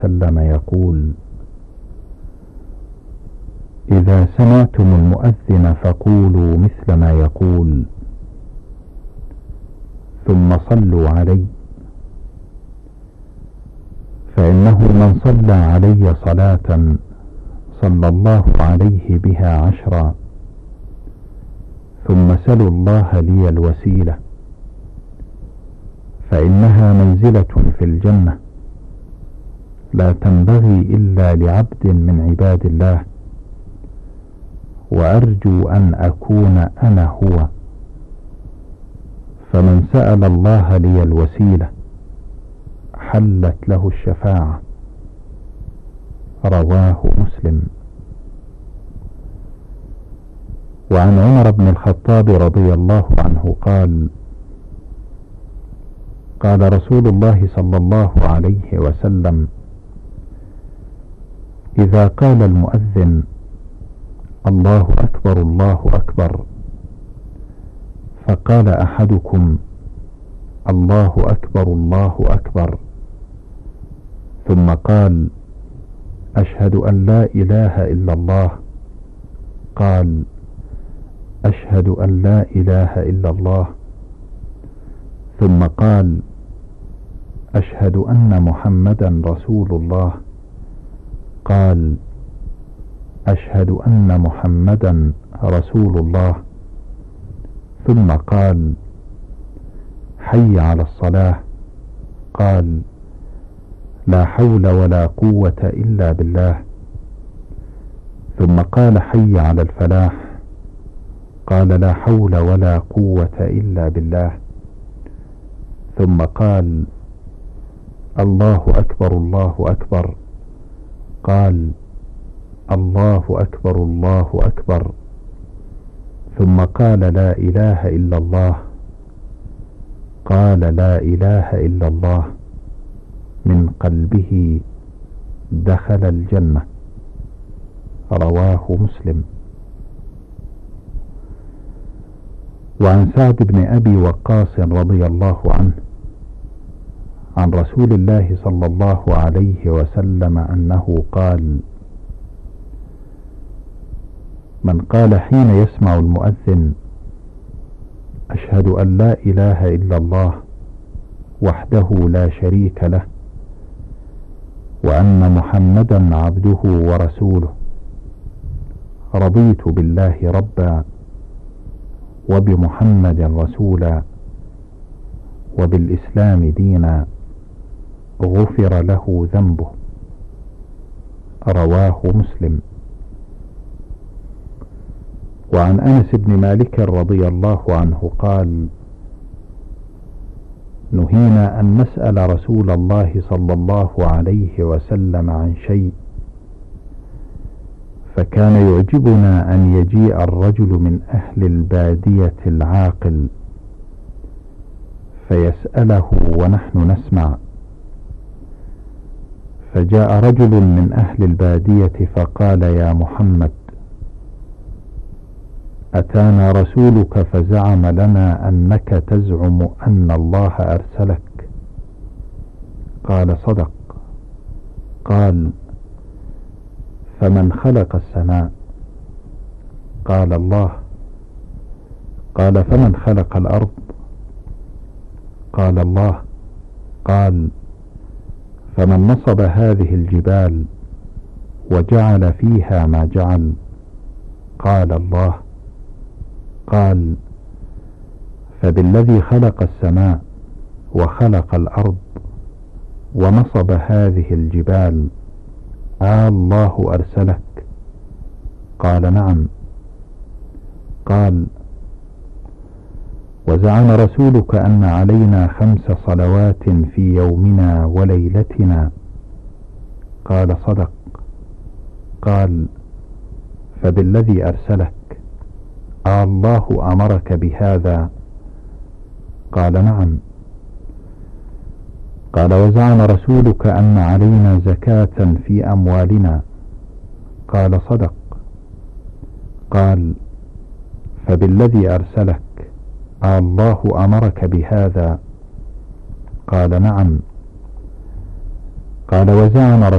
وسلم يقول: إذا سمعتم المؤذن فقولوا مثل ما يقول، ثم صلوا علي، فإنه من صلى علي صلاة صلى الله عليه بها 10. ثم سلوا الله لي الوسيلة، فإنها منزلة في الجنة لا تنبغي إلا لعبد من عباد الله، وأرجو أن أكون أنا هو. فمن سأل الله لي الوسيلة حلت له الشفاعة. رواه مسلم. وعن عمر بن الخطاب رضي الله عنه قال: قال رسول الله صلى الله عليه وسلم: إذا قال المؤذن الله أكبر الله أكبر، فقال أحدكم الله أكبر الله أكبر، ثم قال أشهد أن لا إله إلا الله، قال أشهد أن لا إله إلا الله، ثم قال أشهد أن محمدا رسول الله، قال أشهد أن محمدا رسول الله، ثم قال حي على الصلاة، قال لا حول ولا قوة إلا بالله، ثم قال حي على الفلاح، قال لا حول ولا قوة إلا بالله، ثم قال الله أكبر الله أكبر، قال الله أكبر الله أكبر، ثم قال لا إله إلا الله، قال لا إله إلا الله، من قلبه دخل الجنة. رواه مسلم. وعن سعد بن أبي وقاص رضي الله عنه عن رسول الله صلى الله عليه وسلم أنه قال: من قال حين يسمع المؤذن أشهد أن لا إله إلا الله وحده لا شريك له، وأن محمدا عبده ورسوله، رضيت بالله ربا وبمحمد رسولا وبالإسلام دينا، غفر له ذنبه. رواه مسلم. وعن أنس بن مالك رضي الله عنه قال: نهينا أن نسأل رسول الله صلى الله عليه وسلم عن شيء، فكان يعجبنا أن يجيء الرجل من أهل البادية العاقل فيسأله ونحن نسمع. فجاء رجل من أهل البادية فقال: يا محمد، أتانا رسولك فزعم لنا أنك تزعم أن الله أرسلك. قال: صدق. قال: فمن خلق السماء؟ قال: الله. قال: فمن خلق الأرض؟ قال: الله. قال: فمن نصب هذه الجبال وجعل فيها ما جعل؟ قال: الله. قال: فبالذي خلق السماء وخلق الأرض ونصب هذه الجبال الله أرسلك؟ قال: نعم. قال: وزعم رسولك أن علينا 5 صلوات في يومنا وليلتنا؟ قال: صدق. قال: فبالذي أرسلك الله أمرك بهذا؟ قال: نعم. قال: وزعم رسولك أن علينا زكاة في أموالنا؟ قال: صدق. قال: فبالذي أرسلك الله أمرك بهذا؟ قال: نعم. قال: وزعم